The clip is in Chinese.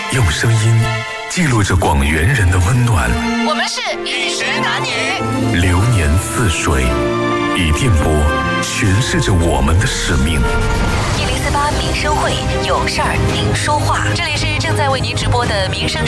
用声音记录着广元人的温暖。 我们是与时男女， 流年似水，以电波诠释着我们的使命。 1048民生会，有事儿您说话。这里是正在为您直播的民生